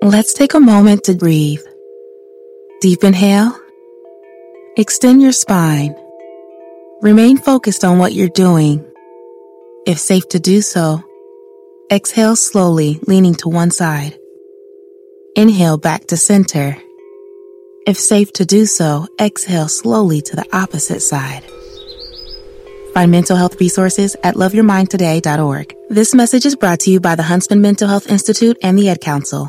Let's take a moment to breathe. Deep inhale. Extend your spine. Remain focused on what you're doing. If safe to do so, exhale slowly, leaning to one side. Inhale back to center. If safe to do so, exhale slowly to the opposite side. Find mental health resources at loveyourmindtoday.org. This message is brought to you by the Huntsman Mental Health Institute and the Ad Council.